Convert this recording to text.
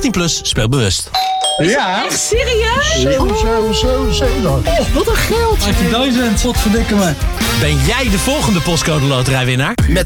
18 plus, speel bewust. Ja. Echt serieus? Zo. Oh, wat een geld. 18.000, wat verdikken me. Ben jij de volgende postcode loterijwinnaar? Met